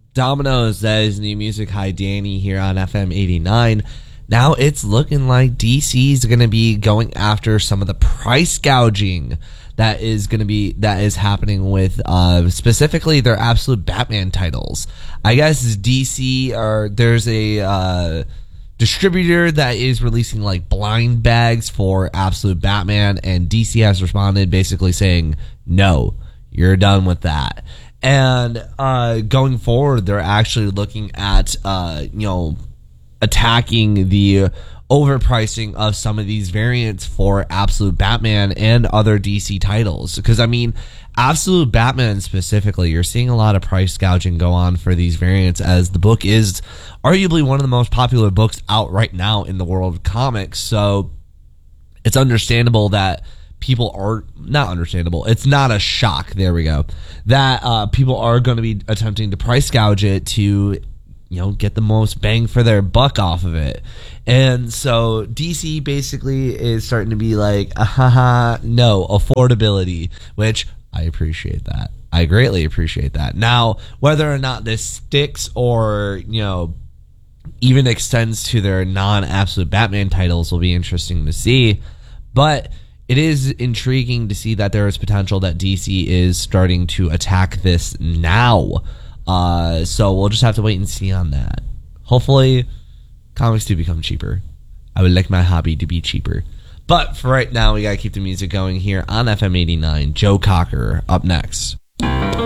Dominoes, that is new music. Hi, Danny here on FM 89. Now it's looking like DC is going to be going after some of the price gouging that is happening with specifically their Absolute Batman titles. I guess DC there's a distributor that is releasing like blind bags for Absolute Batman, and DC has responded basically saying, no, you're done with that. And going forward, they're actually looking at attacking the overpricing of some of these variants for Absolute Batman and other DC titles. Because I mean, Absolute Batman specifically, you're seeing a lot of price gouging go on for these variants, as the book is arguably one of the most popular books out right now in the world of comics. So it's understandable that people are not understandable. It's not a shock. There we go. That people are going to be attempting to price gouge it to, get the most bang for their buck off of it. And so DC basically is starting to be like, no, affordability, which I appreciate that. I greatly appreciate that. Now, whether or not this sticks or, even extends to their non-Absolute Batman titles will be interesting to see. But it is intriguing to see that there is potential that DC is starting to attack this now. So we'll just have to wait and see on that. Hopefully, comics do become cheaper. I would like my hobby to be cheaper. But for right now, we gotta keep the music going here on FM 89. Joe Cocker up next.